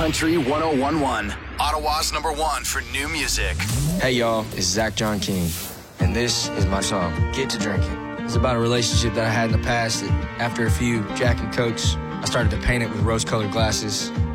Country 101.1. Ottawa's #1 for new music. Hey y'all, it's Zach John King, and this is my song, Get to Drinking. It's about a relationship that I had in the past that after a few Jack and Cokes, I started to paint it with rose-colored glasses.